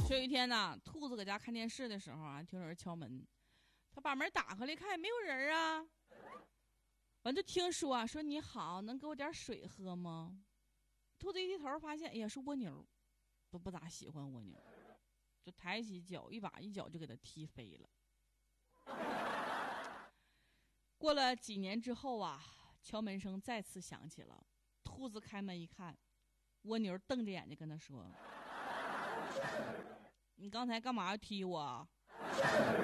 这一天呢，兔子搁家看电视的时候啊，听有人敲门，他把门打开来看，也没有人啊。完就听说说你好，能给我点水喝吗？兔子一低头发现，哎呀，是蜗牛，都不咋喜欢蜗牛，就抬起脚一脚就给它踢飞了。过了几年之后啊，敲门声再次响起了。兔子开门一看，蜗牛瞪着眼睛跟他说：“你刚才干嘛要踢我？”